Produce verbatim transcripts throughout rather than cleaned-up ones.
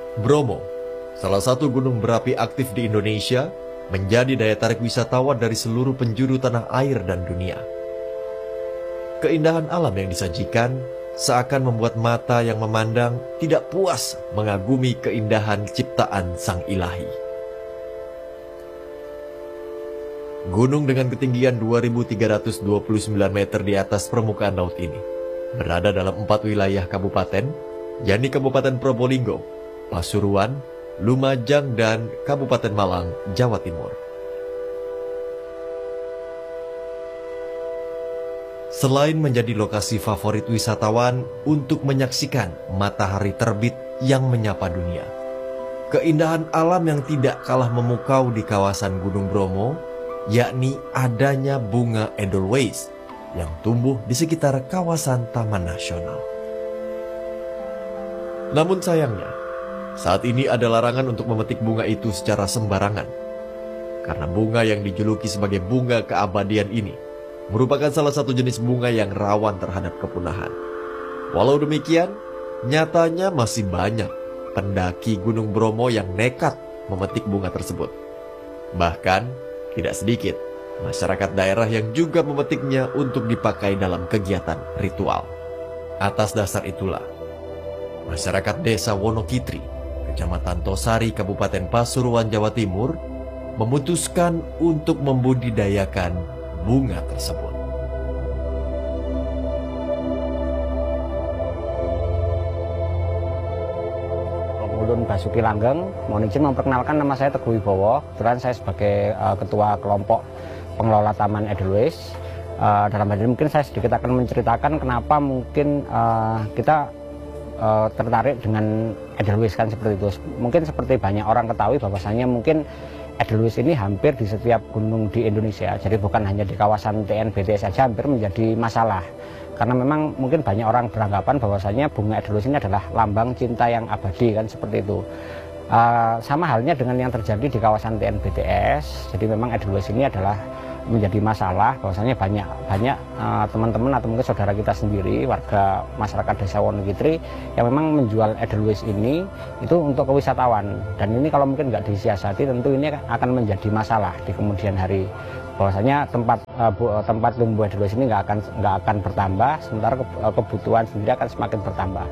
Bromo, salah satu gunung berapi aktif di Indonesia, menjadi daya tarik wisatawan dari seluruh penjuru tanah air dan dunia. Keindahan alam yang disajikan seakan membuat mata yang memandang tidak puas mengagumi keindahan ciptaan Sang Ilahi. Gunung dengan ketinggian dua ribu tiga ratus dua puluh sembilan meter di atas permukaan laut ini berada dalam empat wilayah kabupaten, yakni Kabupaten Probolinggo, Pasuruan, Lumajang, dan Kabupaten Malang, Jawa Timur. Selain menjadi lokasi favorit wisatawan untuk menyaksikan matahari terbit yang menyapa dunia, keindahan alam yang tidak kalah memukau di kawasan Gunung Bromo, yakni adanya bunga Edelweiss yang tumbuh di sekitar kawasan Taman Nasional. Namun sayangnya, saat ini ada larangan untuk memetik bunga itu secara sembarangan, karena bunga yang dijuluki sebagai bunga keabadian ini merupakan salah satu jenis bunga yang rawan terhadap kepunahan. Walau demikian, nyatanya masih banyak pendaki Gunung Bromo yang nekat memetik bunga tersebut. Bahkan, tidak sedikit masyarakat daerah yang juga memetiknya untuk dipakai dalam kegiatan ritual. Atas dasar itulah, masyarakat desa Wonokitri, Kecamatan Tosari, Kabupaten Pasuruan, Jawa Timur, memutuskan untuk membudidayakan bunga tersebut. Ulun Basuki Langgeng, mohon izin memperkenalkan, nama saya Teguh Wibowo. Kebetulan saya sebagai uh, ketua kelompok pengelola Taman Edelweiss. Uh, dalam hal ini mungkin saya sedikit akan menceritakan kenapa mungkin uh, kita uh, tertarik dengan Edelweiss kan seperti itu. Mungkin seperti banyak orang ketahui bahwasanya mungkin Edelweiss ini hampir di setiap gunung di Indonesia. Jadi bukan hanya di kawasan T N B T saja hampir menjadi masalah. Karena memang mungkin banyak orang beranggapan bahwasanya bunga Edelweiss ini adalah lambang cinta yang abadi kan seperti itu. Uh, sama halnya dengan yang terjadi di kawasan T N B T S. Jadi memang Edelweiss ini adalah menjadi masalah bahwasanya banyak banyak teman-teman uh, atau mungkin saudara kita sendiri, warga masyarakat desa Wonokitri yang memang menjual Edelweiss ini itu untuk ke wisatawan, dan ini kalau mungkin nggak disiasati tentu ini akan menjadi masalah di kemudian hari, bahwasanya tempat uh, bu, tempat tumbuh Edelweiss ini nggak akan nggak akan bertambah, sementara ke, uh, kebutuhan sendiri akan semakin bertambah.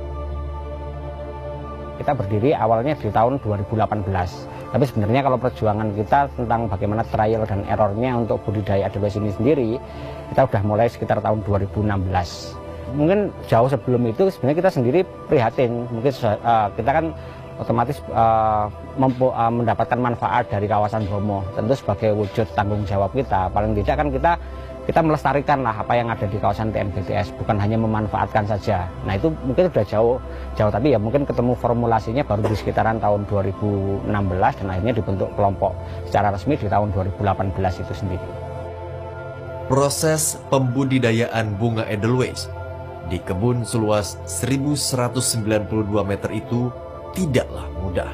Kita berdiri awalnya di tahun dua ribu delapan belas. Tapi sebenarnya kalau perjuangan kita tentang bagaimana trial dan errornya untuk budidaya Edelweiss ini sendiri, kita sudah mulai sekitar tahun dua ribu enam belas. Mungkin jauh sebelum itu sebenarnya kita sendiri prihatin. Mungkin uh, kita kan otomatis uh, uh, mendapatkan manfaat dari kawasan Bromo. Tentu sebagai wujud tanggung jawab kita, paling tidak kan kita kita melestarikan lah apa yang ada di kawasan T N B T S, bukan hanya memanfaatkan saja. Nah itu mungkin sudah jauh, jauh tapi ya mungkin ketemu formulasinya baru di sekitaran tahun dua ribu enam belas dan akhirnya dibentuk kelompok secara resmi di tahun dua ribu delapan belas itu sendiri. Proses pembudidayaan bunga Edelweiss di kebun seluas seribu seratus sembilan puluh dua meter itu tidaklah mudah.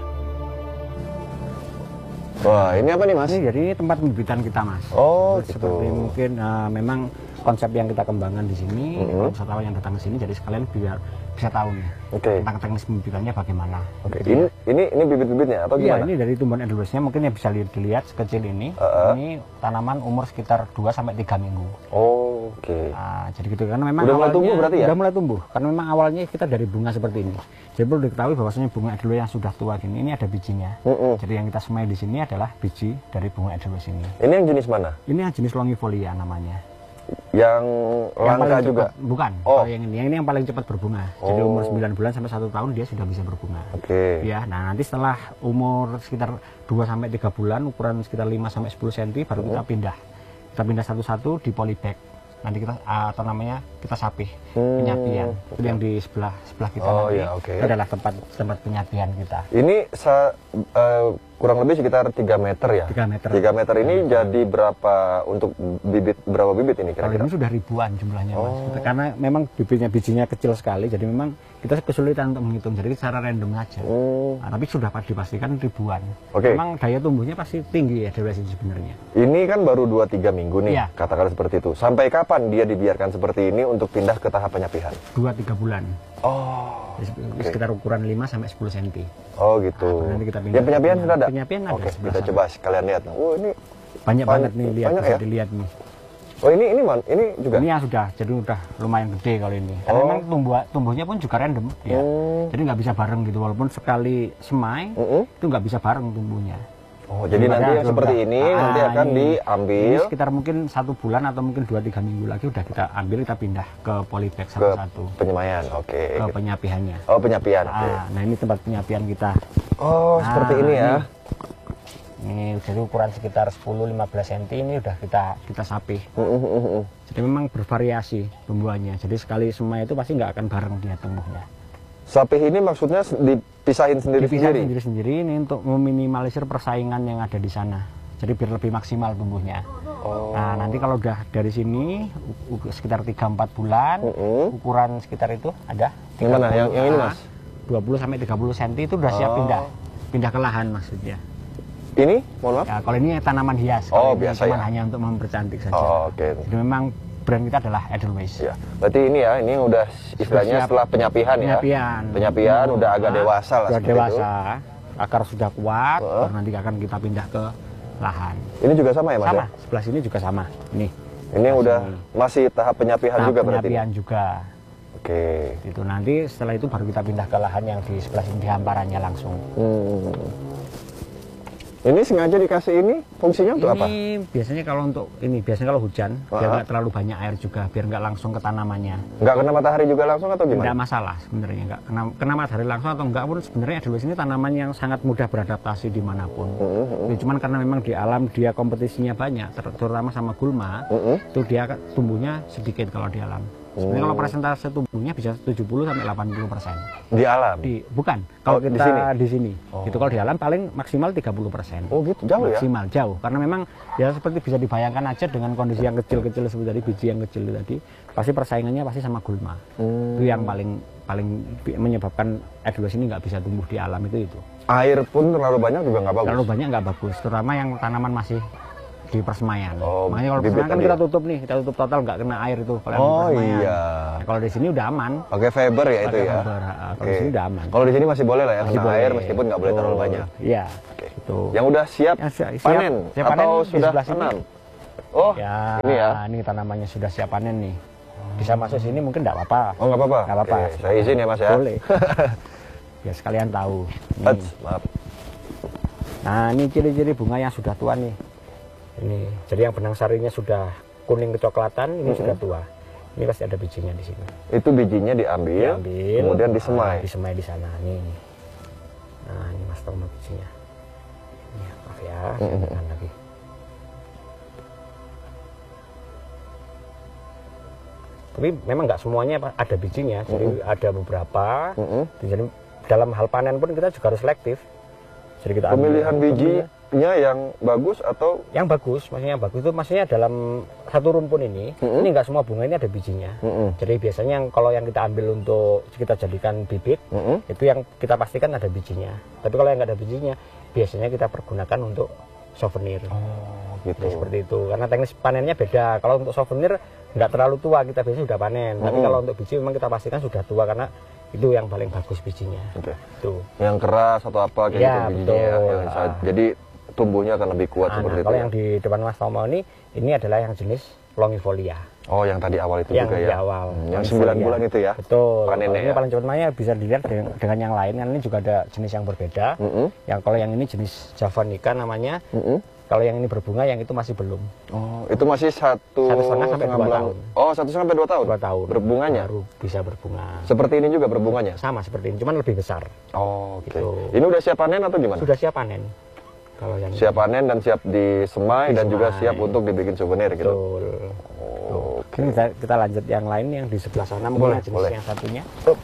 Wah, ini apa nih Mas? Ini jadi ini tempat pembibitan kita Mas. Oh, gitu. gitu. Seperti mungkin uh, memang konsep yang kita kembangkan di sini, mm-hmm. kalau wisatawan yang datang ke sini, jadi sekalian biar bisa tahu nih okay. tentang teknis pembibitannya bagaimana. Oke. Okay. Ini ini ini bibit-bibitnya atau gimana? Iya, ini dari tumbuhan Edelweissnya mungkin ya bisa dilihat sekecil ini. Uh-uh. Ini tanaman umur sekitar dua sampai tiga minggu. Oh, oke. Okay. Nah, jadi gitu karena memang udah awalnya, mulai tumbuh berarti ya? Udah mulai tumbuh. Karena memang awalnya kita dari bunga seperti ini. Jadi perlu diketahui bahwasanya bunga Edelweiss yang sudah tua gini ini ada bijinya. Uh-uh. Jadi yang kita semai di sini adalah biji dari bunga Edelweiss ini. Ini yang jenis mana? Ini yang jenis longifolia namanya. Yang langka yang juga? Cepat, bukan. Oh. Yang ini, yang ini yang paling cepat berbunga. Oh. Jadi umur sembilan bulan sampai satu tahun dia sudah bisa berbunga. Oke. Okay. Ya, nah nanti setelah umur sekitar dua sampai tiga bulan, ukuran sekitar lima sampai sepuluh sentimeter baru oh. kita pindah. Kita pindah satu-satu di polybag. Nanti kita atau namanya kita sapih hmm. penyapian. Itu yang di sebelah sebelah kita oh, nanti. Ya, okay. Itu adalah tempat tempat penyapian kita. Ini sa, uh, kurang lebih sekitar tiga meter ya? tiga meter. tiga meter ini hmm. jadi berapa untuk bibit, berapa bibit ini kira-kira? Kalau ini sudah ribuan jumlahnya oh. Mas. Karena memang bibitnya bijinya kecil sekali, jadi memang kita kesulitan untuk menghitung, jadi secara random saja. Hmm. Nah, tapi sudah dipastikan ribuan. Okay. Memang daya tumbuhnya pasti tinggi ya Edelweiss ini sebenarnya. Ini kan baru dua tiga minggu nih, iya. katakan seperti itu. Sampai kapan dia dibiarkan seperti ini untuk pindah ke tahap penyapihan? dua tiga bulan. Oh. Di Okay. sekitar ukuran lima sampai sepuluh sentimeter. Oh gitu. Nah, nanti kita pindah Ya penyapian ke- sudah ada. penyapian ada Oke, sebelah kita sana. coba sekalian lihat. Oh ini Banyak Banyak- banget nih, lihat banyak bisa ya? dilihat nih. Oh ini ini man, ini juga. Ini yang sudah, jadi udah lumayan gede kalau ini. Karena Oh. memang tumbuh, tumbuhnya pun juga random, ya. Hmm. Jadi nggak bisa bareng gitu, walaupun sekali semai Mm-mm. itu nggak bisa bareng tumbuhnya. Oh jadi nanti yang Daripada seperti udah- ini Ah, nanti akan ini. diambil Ini sekitar mungkin satu bulan atau mungkin dua tiga minggu lagi udah kita ambil, kita pindah ke polybag ke satu-satu, penyemaian. Oke. ke penyapiannya. Oh penyapian. Oke. Ah, nah ini tempat penyapian kita. Oh Nah, seperti ini ya. Ini jadi ukuran sekitar sepuluh sampai lima belas sentimeter ini udah kita kita sapih. Mm-mm-mm-mm. Jadi memang bervariasi tumbuhannya. Jadi sekali semai itu pasti nggak akan bareng dia tumbuhnya. Sapih ini maksudnya se- dipisahin Dipisah sendiri-sendiri. sendiri-sendiri ini untuk meminimalisir persaingan yang ada di sana. Jadi biar lebih maksimal tumbuhnya. Oh. Nah nanti kalau udah dari sini u- u- sekitar tiga sampai empat bulan, Mm-mm. ukuran sekitar itu ada. Yang mana? Yang- yang ini, Mas? dua puluh sampai tiga puluh sentimeter itu udah siap Oh. pindah. Pindah ke lahan maksudnya. Ini, mohon maaf. Ya, kalau ini tanaman hias. Oh, Kalau ini biasa cuma ya? hanya untuk mempercantik saja. Oh, oke. Jadi memang brand kita adalah Edelweiss. Ya, berarti ini ya, ini udah istilahnya siap. setelah penyapihan ya. Penyapian. Penyapian udah agak Nah, dewasa lah Sudah seperti dewasa. Akar sudah kuat. Heeh. Baru nanti akan kita pindah ke lahan. itu. Ini juga sama ya, Mas Sama. ya? Sebelah sini juga sama. Ini. Ini yang udah Sini. masih tahap penyapihan Tahap juga berarti. ini? penyapian juga. Oke. Itu nanti setelah itu baru kita pindah ke lahan yang di sebelah sini di hamparannya langsung. Hmm. Ini sengaja dikasih ini fungsinya untuk apa? Ini biasanya kalau untuk ini biasanya kalau hujan biar Ah. nggak terlalu banyak air juga, biar nggak langsung ke tanamannya. Nggak kena matahari juga langsung atau Tidak gimana? masalah sebenarnya, nggak kena, kena matahari langsung atau enggak pun sebenarnya Edelweiss ini tanaman yang sangat mudah beradaptasi dimanapun. Mm-mm. Ya, cuman karena memang di alam dia kompetisinya banyak, ter- terutama sama gulma, Mm-mm. itu dia tumbuhnya sedikit kalau di alam. Sebenarnya kalau persentase tumbuhnya bisa tujuh puluh sampai delapan puluh persen. Di alam. Di bukan, kalau Oh, di kita sini? di sini. Oh. Itu kalau di alam paling maksimal tiga puluh persen. Oh gitu, jauh ya? Maksimal jauh karena memang ya seperti bisa dibayangkan aja dengan kondisi yang kecil-kecil seperti tadi, biji yang kecil tadi, pasti persaingannya pasti sama gulma. Hmm. Itu yang paling paling bi- menyebabkan Edelweiss ini nggak bisa tumbuh di alam itu itu. Air pun terlalu banyak juga nggak bagus. Terlalu banyak nggak bagus, terutama yang tanaman masih di persemaian. Oh, Makanya kalau bibit persemaian kan tadi kita ya? tutup nih, kita tutup total nggak kena air itu kalau yang di Oh persemaian. iya. Nah, kalau di sini udah aman. Pakai fiber ya itu Pakai ya. fiber, ah, kalau Oke. di sini udah aman. Kalau di sini masih boleh lah ya, Masih kena boleh. air meskipun nggak boleh terlalu Betul. banyak. Iya. Oke. Itu. Yang udah siap, Yang siap- siap- panen siap panen atau di sudah sebelah sini. tanam? Oh, Ya, ini ya. ini tanamannya sudah siap panen nih. Bisa masuk sini mungkin nggak apa-apa. Oh nggak apa-apa. Nggak apa-apa. Oke, saya izin ya Mas ya. Boleh. Ya sekalian tahu. Nih. Ats, maaf. Nah, ini ciri-ciri bunga yang sudah tua nih. Ini, jadi yang benang sarinya sudah kuning kecoklatan, ini Mm-hmm. sudah tua. Ini pasti ada bijinya di sini. Itu bijinya diambil, Diambil, kemudian ah, disemai. disemai di sana. Nih. Nah, ini Mas Tomo bijinya. Ini ya, maaf ya, saya Mm-hmm. tekan lagi. Tapi memang nggak semuanya Pak, ada bijinya, jadi Mm-hmm. ada beberapa. Mm-mm. Jadi dalam hal panen pun kita juga harus selektif. Jadi kita ambil Pemilihan yang- bijinya yang bagus atau yang bagus, maksudnya yang bagus itu maksudnya dalam satu rumpun ini, Mm-mm. ini nggak semua bunga ini ada bijinya. Mm-mm. Jadi biasanya yang kalau yang kita ambil untuk kita jadikan bibit, Mm-mm. itu yang kita pastikan ada bijinya. Tapi kalau yang nggak ada bijinya, biasanya kita pergunakan untuk souvenir. Oh, gitu. Jadi seperti itu. Karena teknis panennya beda. Kalau untuk souvenir nggak terlalu tua, kita biasanya sudah panen. Tapi Mm-mm. kalau untuk biji memang kita pastikan sudah tua karena itu yang paling bagus bijinya. Oke. Itu. Yang keras atau apa kayak Ya, gitu bijinya ya. betul. Yang sa- jadi tumbuhnya akan lebih kuat Nah, seperti nah, itu. kalau ya. yang di depan Mas Tomo ini, ini adalah yang jenis longifolia. Oh, yang tadi awal itu Yang juga di ya. awal. Hmm, yang Longifolia. sembilan bulan itu ya. Betul. Panennya Kalau ini ya. paling cepat mainnya bisa dilihat dengan, dengan yang lain. Kan ini juga ada jenis yang berbeda. Mm-mm. Yang kalau yang ini jenis javanica namanya. Mm-mm. Kalau yang ini berbunga, yang itu masih belum. Oh, itu masih satu, Satu setengah sampai dua bulan. tahun. Oh, satu setengah sampai dua tahun. Dua tahun. Berbunganya. Baru bisa berbunga. Seperti ini juga berbunganya. Sama seperti ini, cuman lebih besar. Oh, oke. Gitu. Ini udah siap panen atau gimana? Sudah siap panen. Kalau yang Siap panen dan siap disemai dan juga Disemai. siap untuk dibikin souvenir gitu. betul. Oh, oke. Ini kita, kita lanjut yang lain yang di sebelah sana. Boleh, Mungkin jenis boleh. yang satunya.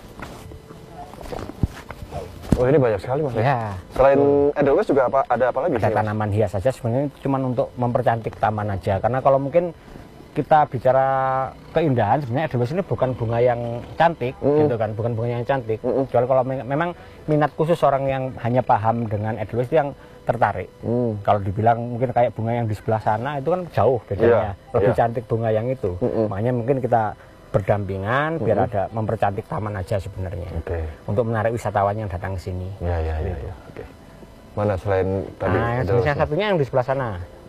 Oh, ini banyak sekali Mas. Ya. Selain Edelweiss juga apa ada apa lagi Ada sih, Mas? tanaman hias saja sebenarnya cuma untuk mempercantik taman aja. Karena kalau mungkin kita bicara keindahan sebenarnya Edelweiss ini bukan bunga yang cantik Mm. gitu kan, bukan bunga yang cantik. Mm-mm. Kecuali kalau me- memang minat khusus orang yang hanya paham dengan Edelweiss itu yang tertarik. Hmm. Kalau dibilang mungkin kayak bunga yang di sebelah sana itu kan jauh bedanya. Iya, Lebih iya. cantik bunga yang itu. Mm-mm. Makanya mungkin kita berdampingan biar ada mempercantik taman aja sebenarnya. Oke. Untuk menarik wisatawan yang datang ke sini. Ya, ya, ya, ya. Oke. Mana selain tadi? Nah, yang jenisnya satunya yang di sebelah sana.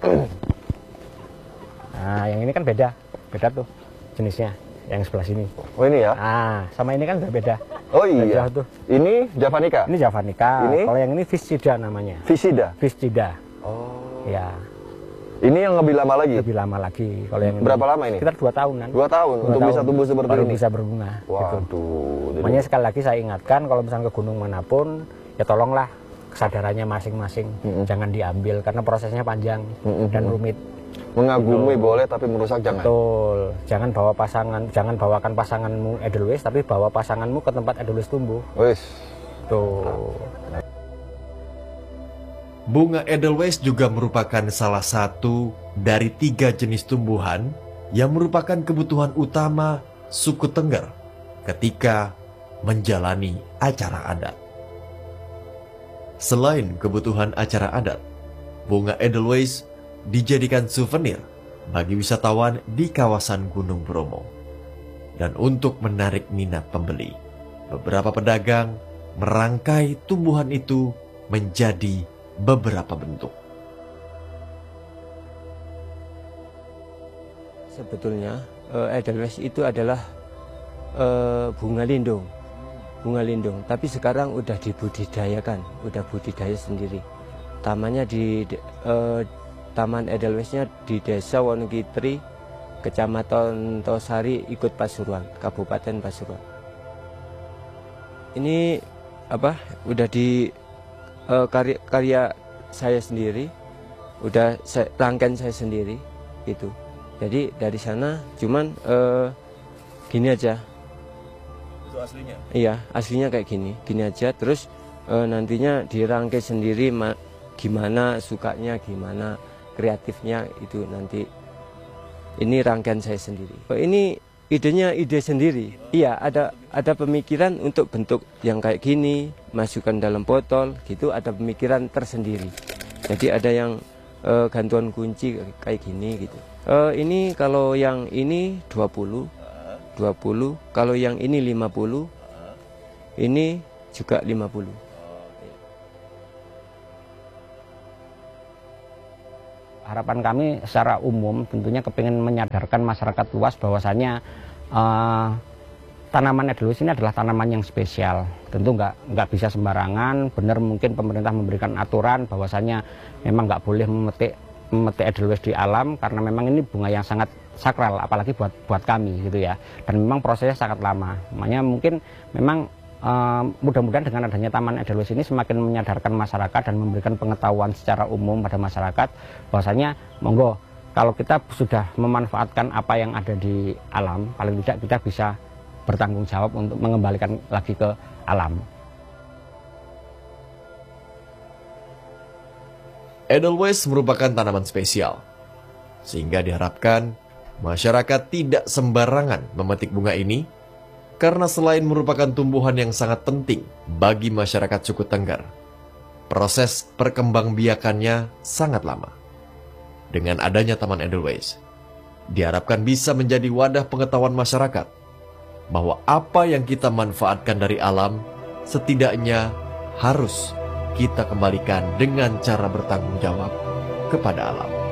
Nah, yang ini kan beda. Beda tuh jenisnya. Yang sebelah sini. Oh, ini ya? Ah, sama ini kan udah beda. Oh iya. Beda tuh. Ini javanica. Ini javanica. Ini? Kalau yang ini viscida namanya. Viscida. Viscida. Oh. Ya. Ini yang lebih lama lagi? Lebih lama lagi. Kalau yang berapa ini, lama ini? Sekitar dua tahunan. Dua tahun dua untuk tahun bisa tumbuh seperti baru ini? bisa berbunga. Waduh. Gitu. Makanya sekali lagi saya ingatkan kalau misalnya ke gunung manapun, ya tolonglah kesadarannya masing-masing. Mm -mm. Jangan diambil karena prosesnya panjang mm -mm. dan rumit. Mengagumi Betul. boleh tapi merusak jangan. Betul. Jangan bawa pasangan, jangan bawakan pasanganmu Edelweiss, tapi bawa pasanganmu ke tempat Edelweiss tumbuh. Wis. Tuh. Bunga Edelweiss juga merupakan salah satu dari tiga jenis tumbuhan yang merupakan kebutuhan utama suku Tengger ketika menjalani acara adat. Selain kebutuhan acara adat, bunga Edelweiss dijadikan souvenir bagi wisatawan di kawasan Gunung Bromo. Dan untuk menarik minat pembeli, beberapa pedagang merangkai tumbuhan itu menjadi beberapa bentuk. Sebetulnya Edelweiss itu adalah uh, bunga lindung, bunga lindung. Tapi sekarang udah dibudidayakan, udah budidaya sendiri. Tamannya di uh, Taman Edelweissnya di Desa Wonogiri, Kecamatan Tosari, ikut Pasuruan, Kabupaten Pasuruan. Ini apa? Udah di uh, karya, karya saya sendiri, udah saya, rangkaian saya sendiri, gitu. Jadi dari sana cuman uh, gini aja. Itu aslinya? Iya, aslinya kayak gini, gini aja. Terus uh, nantinya dirangkai sendiri, gimana sukanya, gimana kreatifnya itu nanti. Ini rangkaian saya sendiri. Ini idenya ide sendiri. Iya, ada ada pemikiran untuk bentuk yang kayak gini, masukkan dalam botol, gitu. Ada pemikiran tersendiri. Jadi ada yang uh, gantungan kunci kayak gini, gitu. Uh, ini kalau yang ini dua puluh, dua puluh. Kalau yang ini lima puluh, ini juga lima puluh. Harapan kami secara umum tentunya kepingin menyadarkan masyarakat luas bahwasanya uh, tanaman Edelweiss ini adalah tanaman yang spesial. Tentu nggak nggak bisa sembarangan. Benar mungkin pemerintah memberikan aturan bahwasanya memang nggak boleh memetik memetik Edelweiss di alam karena memang ini bunga yang sangat sakral, apalagi buat buat kami gitu ya. Dan memang prosesnya sangat lama. Makanya mungkin memang Uh, mudah-mudahan dengan adanya Taman Edelweiss ini semakin menyadarkan masyarakat dan memberikan pengetahuan secara umum pada masyarakat bahwasanya monggo kalau kita sudah memanfaatkan apa yang ada di alam, paling tidak kita bisa bertanggung jawab untuk mengembalikan lagi ke alam. Edelweiss merupakan tanaman spesial, sehingga diharapkan masyarakat tidak sembarangan memetik bunga ini. Karena selain merupakan tumbuhan yang sangat penting bagi masyarakat suku Tengger, proses perkembangbiakannya sangat lama. Dengan adanya Taman Edelweiss, diharapkan bisa menjadi wadah pengetahuan masyarakat bahwa apa yang kita manfaatkan dari alam setidaknya harus kita kembalikan dengan cara bertanggung jawab kepada alam.